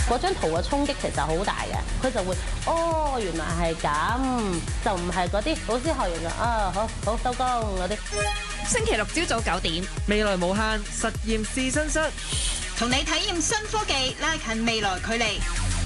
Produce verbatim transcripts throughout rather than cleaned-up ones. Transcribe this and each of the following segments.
嗰張圖嘅衝擊其實好大嘅，佢就會哦原來係咁，就唔係嗰啲老師學完就啊好好收工嗰啲。 星期六朝早九點， 未來無限實驗試身室， 同你體驗新科技，拉近未來距離。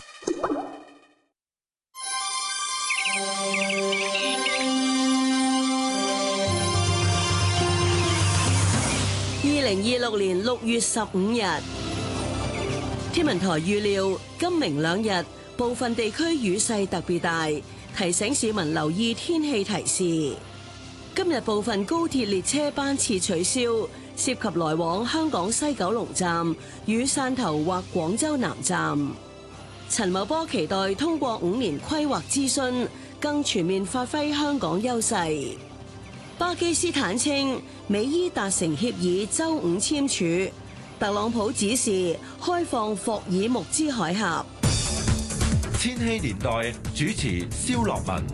二零二六年六月十五日，天文台預料今明兩日部分地區雨勢特別大，提醒市民留意天氣提示。今日部分高鐵列車班次取消，涉及來往香港西九龍站與汕頭或廣州南站。陳茂波期待通過五年規劃諮詢，更全面發揮香港優勢。巴基斯坦稱美伊達成協議，週五簽署。特朗普指示開放霍爾木茲海峽。 千禧年代主持蕭樂文。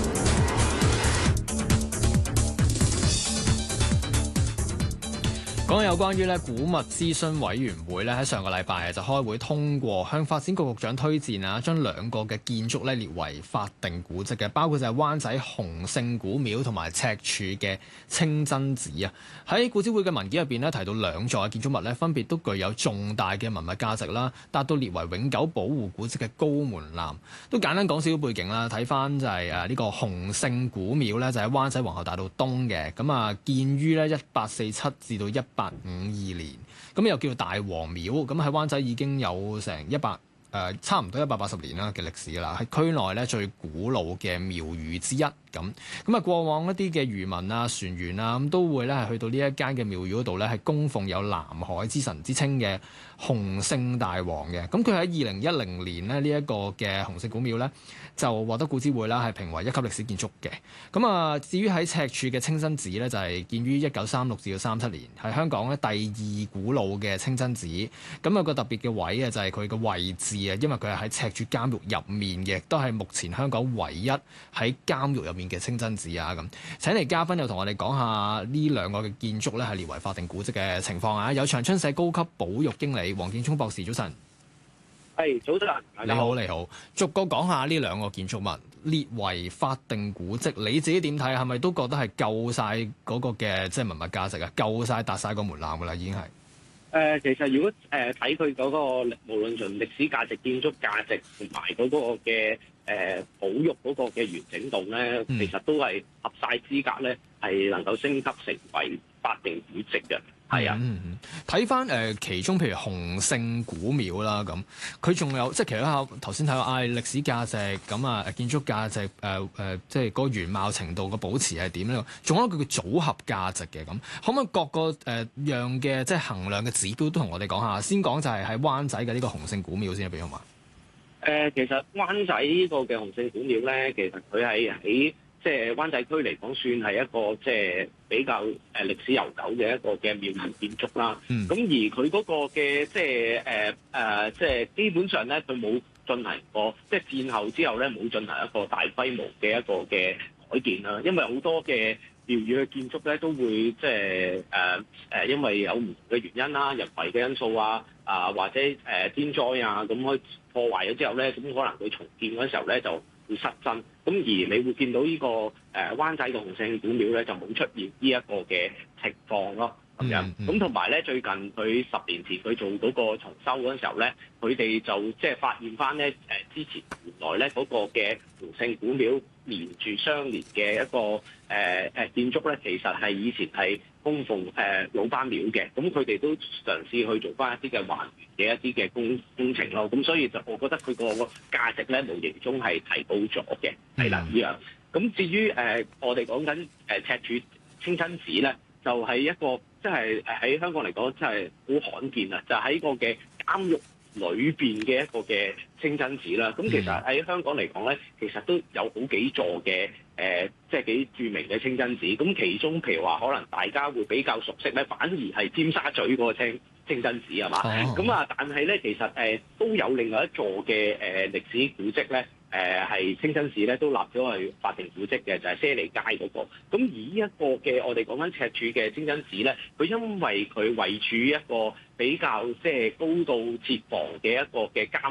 講有關於咧古物諮詢委員會咧喺上個禮拜就開會通過向發展局局長推薦啊，將兩個嘅建築咧列為法定古蹟嘅，包括就係灣仔洪聖古廟同埋赤柱嘅清真寺啊。喺古諮會嘅文件入邊咧提到兩座嘅建築物咧分別都具有重大嘅文物價值啦，達到列為永久保護古蹟嘅高門檻。都簡單講少少背景啦，睇翻就係誒呢個洪聖古廟咧就喺灣仔皇后大道東嘅，咁啊建於咧一八四七至到一八五二年，咁又叫做大王廟，咁喺灣仔已經有成一百誒差唔多一百八十年啦嘅歷史啦，喺區內咧最古老嘅廟宇之一。咁咁啊，過往一啲嘅漁民啊、船員啊，咁都會咧係去到呢一間嘅廟宇嗰度咧，係供奉有南海之神之稱嘅洪聖大王嘅。咁佢喺二零一零年咧呢一個嘅洪聖古廟咧，就獲得古諮會啦係評為一級歷史建築嘅。咁啊，至於喺赤柱嘅清真寺咧，就係、是、建於一九三六至到三七年，係香港咧第二古老嘅清真寺。咁有個特別嘅位啊，就係佢嘅位置啊，因為佢係喺赤柱監獄入面嘅，都係目前香港唯一喺監獄入面嘅清真寺啊。咁請嚟嘉賓又同我哋講下呢兩個嘅建築咧係列為法定古蹟嘅情況啊。有長春社高級保育經理黃敬聰博士，早晨。 係早晨， 你好，你好。逐個講下呢兩個建築物列為法定古蹟，你自己點睇？係咪都覺得係夠晒嗰個嘅即係文物價值啊？夠晒達晒個門檻噶啦，已經係。誒、 呃，其實如果誒睇佢嗰個無論從歷史價值、建築價值同埋嗰個嘅誒、呃、保育嗰個嘅完整度咧，嗯、其實都係合晒資格咧，係能夠升級成為法定古蹟嘅。係啊， 睇翻誒其中譬如洪聖古廟啦，咁佢仲有即係其他頭先睇到嗌歷史價值咁啊，建築價值誒誒、呃呃，即係嗰個原貌程度嘅保持係點咧？仲有一個叫組合價值嘅，咁，可唔可以各個誒、呃、樣嘅即係衡量嘅指標都同我哋講下？先講就係喺灣仔嘅呢個洪聖古廟先，比如話誒，其實灣仔呢個嘅洪聖古廟咧，其實佢係喺即係灣仔區嚟講，算係一個即係比較誒歷史悠久嘅一個嘅廟宇建築啦。咁、嗯、而佢嗰個嘅即係誒誒，即係基本上咧，佢冇進行過即係戰後之後咧，冇進行一個大規模嘅一個嘅改建啦。因為好多嘅廟宇嘅建築咧，都會即係誒誒，因為有唔同嘅原因啦，人為嘅因素啊，啊或者誒、呃、天災啊，咁可以破壞咗之後咧，咁可能佢重建嗰時候咧就會失真，咁而你會見到呢、這個誒、呃、灣仔嘅洪聖古廟咧，就冇出現呢一個嘅情況咯，咁樣。咁同埋咧，最近佢十年前佢做嗰個重修嗰陣時候咧，佢哋就即係發現翻咧誒之前原來咧嗰個嘅洪聖古廟連住相連嘅一個誒誒、呃、建築咧，其實係以前係供奉誒魯班廟嘅，咁佢哋都嘗試去做翻一啲嘅還原嘅一啲嘅工工程咯，咁所以就我覺得佢個價值咧無形中係提高咗嘅，係啦呢樣。咁至於誒、呃、我哋講緊誒赤柱清真寺咧，就係、是、一個即係誒喺香港嚟講真係好罕見啊！就喺、是、個嘅監獄裏邊嘅一個嘅清真寺啦。咁其實喺香港嚟講咧，其實都有好幾座嘅誒、呃，即係幾著名嘅清真寺。咁其中譬如話，可能大家會比較熟悉咧，反而係尖沙咀嗰個清清真寺係嘛？咁啊、哦，但係咧，其實誒、呃、都有另外一座嘅誒、呃、歷史古蹟咧。誒係、呃、清真寺咧，都立咗係法定古蹟嘅，就係、是、瀉利街嗰、那個。咁而呢一個嘅我哋講緊赤柱嘅清真寺咧，佢因為佢位處一個比較即係高度設防嘅一個嘅監